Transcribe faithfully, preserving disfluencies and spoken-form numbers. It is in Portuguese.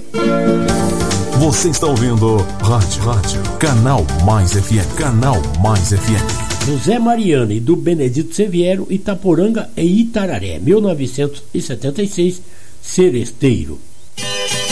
Você está ouvindo Rádio, Rádio, Canal Mais F M, Canal Mais F M. José Mariano e do Benedito Seviero, Itaporanga e Itararé, mil novecentos e setenta e seis, Seresteiro.